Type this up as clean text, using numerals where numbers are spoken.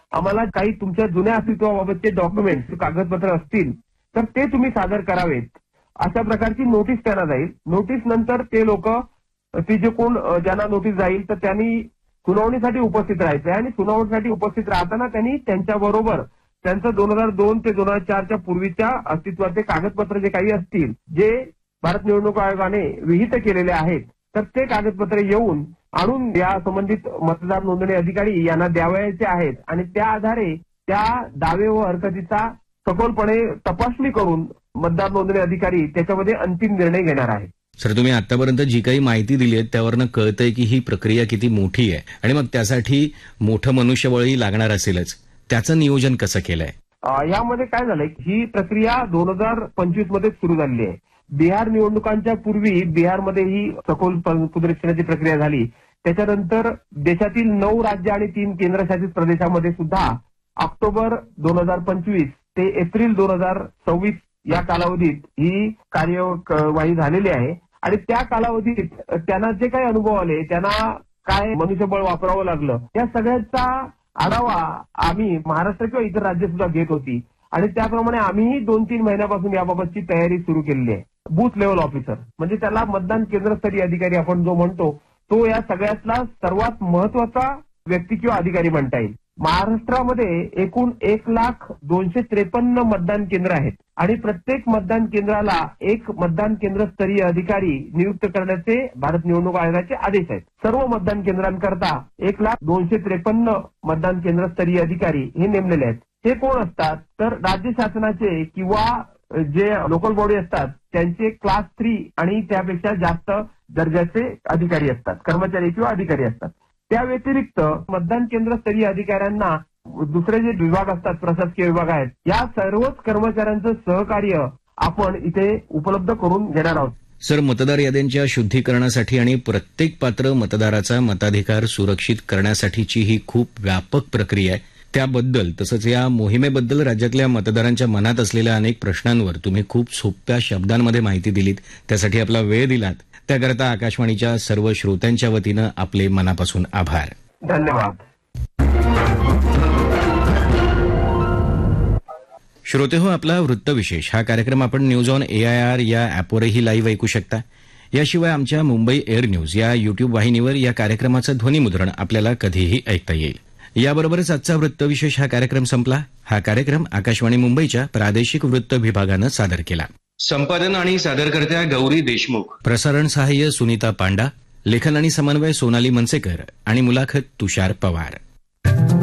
आम्हाला काही तुमच्या जुन्या अस्तित्वाबाबतचे डॉक्युमेंट्स कागदपत्र असतील तर ते तुम्ही सादर करावेत, अशा प्रकारची नोटीस त्यांना जाईल. नोटीस नंतर ते लोक ती जे कोण ज्यांना नोटीस जाईल तर त्यांनी सुनावणीसाठी उपस्थित राहायचं आणि सुनावणीसाठी उपस्थित राहताना त्यांनी त्यांच्याबरोबर त्यांचं 2002 ते 2004च्या पूर्वीच्या अस्तित्वाचे कागदपत्र जे काही असतील, जे भारत निवडणूक आयोगाने विहित केलेले आहेत, तर ते कागदपत्र येऊन आणून या संबंधित मतदार नोंदणी अधिकारी यांना द्यावयाचे आहेत आणि त्या आधारे त्या दावे व हरकतीचा सखोलपणे तपासणी करून मतदार नोंदणी अधिकारी त्याच्यामध्ये अंतिम निर्णय घेणार आहे. सर, तुम्ही आतापर्यंत जी काही माहिती दिली आहे त्यावरनं कळतंय की ही प्रक्रिया किती मोठी आहे आणि मग त्यासाठी मोठं मनुष्यबळही लागणार असेलच. त्याचं नियोजन कसं केलंय? यामध्ये काय झालंय, ही प्रक्रिया 2025 मध्ये सुरू झालेली आहे. बिहार निवडणुकांच्या पूर्वी बिहारमध्ये ही सखोल पुनरीक्षणाची प्रक्रिया झाली. त्याच्यानंतर देशातील 9 राज्य आणि 3 केंद्रशासित प्रदेशामध्ये सुद्धा ऑक्टोबर 2025 ते एप्रिल 2026 या कालावधीत ही कार्यवाही झालेली आहे आणि त्या कालावधीत त्यांना जे काही अनुभव आले, त्यांना काय मनुष्यबळ वापरावं लागलं, या सगळ्याचा आढावा आम्ही महाराष्ट्र किंवा इतर राज्य सुद्धा घेत होती आणि त्याप्रमाणे आम्हीही 2-3 महिन्यापासून याबाबतची तयारी सुरू केलेली आहे. बूथ लेव्हल ऑफिसर म्हणजे त्याला मतदान केंद्रस्तरीय अधिकारी आपण जो म्हणतो, तो या सगळ्यातला सर्वात महत्वाचा व्यक्ती किंवा अधिकारी म्हणता येईल. महाराष्ट्रामध्ये एकूण 1,02,53 मतदान केंद्र आहेत आणि प्रत्येक मतदान केंद्राला एक मतदान केंद्रस्तरीय अधिकारी नियुक्त करण्याचे भारत निवडणूक आयोगाचे आदेश आहेत. सर्व मतदान केंद्रांकरता 1,02,53 मतदान केंद्रस्तरीय अधिकारी हे नेमलेले आहेत. हे कोण असतात तर राज्य शासनाचे किंवा जे लोकल बॉडी असतात त्यांचे क्लास 3 आणि त्यापेक्षा जास्त दर्जाचे अधिकारी असतात, कर्मचारी किंवा अधिकारी असतात. त्या व्यतिरिक्त मतदान केंद्रस्तरीय अधिकाऱ्यांना दुसरे जे विभाग असतात, प्रशासकीय विभाग आहेत, या सर्वच कर्मचाऱ्यांचं सहकार्य आपण इथे उपलब्ध करून घेणार आहोत. सर, मतदार याद्यांच्या शुद्धीकरणासाठी आणि प्रत्येक पात्र मतदाराचा मताधिकार सुरक्षित करण्यासाठीची ही खूप व्यापक प्रक्रिया आहे. त्याबद्दल तसंच या मोहिमेबद्दल राज्यातल्या मतदारांच्या मनात असलेल्या अनेक प्रश्नांवर तुम्ही खूप सोप्या शब्दांमध्ये माहिती दिलीत. त्यासाठी आपला वेळ दिलात, त्याकरता आकाशवाणीच्या सर्व श्रोत्यांच्या वतीनं आपले मनापासून आभार. धन्यवाद. श्रोतेहो, आपला वृत्तविशेष हा कार्यक्रम आपण न्यूज ऑन AIR या ॲपवरही लाईव्ह ऐकू शकता. याशिवाय आमच्या मुंबई एअर न्यूज या युट्यूब वाहिनीवर या कार्यक्रमाचं ध्वनिमुद्रण आपल्याला कधीही ऐकता येईल. याबरोबरच आजचा वृत्तविशेष हा कार्यक्रम संपला. हा कार्यक्रम आकाशवाणी मुंबईच्या प्रादेशिक वृत्त विभागानं सादर केला. संपादन आणि सादरकर्त्या गौरी देशमुख, प्रसारण सहाय्य सुनीता पांडा, लेखन आणि समन्वय सोनाली मनसेकर आणि मुलाखत तुषार पवार.